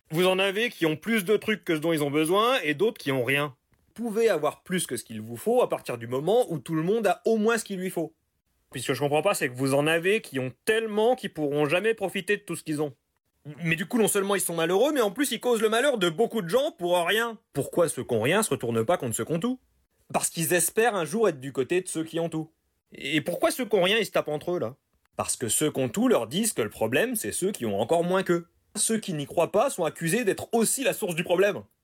Vous en avez qui ont plus de trucs que ce dont ils ont besoin et d'autres qui ont rien. Vous pouvez avoir plus que ce qu'il vous faut à partir du moment où tout le monde a au moins ce qu'il lui faut. Puis ce que je comprends pas, c'est que vous en avez qui ont tellement qu'ils pourront jamais profiter de tout ce qu'ils ont. Mais du coup, non seulement ils sont malheureux, mais en plus ils causent le malheur de beaucoup de gens pour rien. Pourquoi ceux qui ont rien se retournent pas contre ceux qui ont tout? Parce qu'ils espèrent un jour être du côté de ceux qui ont tout. Et pourquoi ceux qui ont rien, ils se tapent entre eux, là? Parce que ceux qui ont tout leur disent que le problème, c'est ceux qui ont encore moins qu'eux. Ceux qui n'y croient pas sont accusés d'être aussi la source du problème.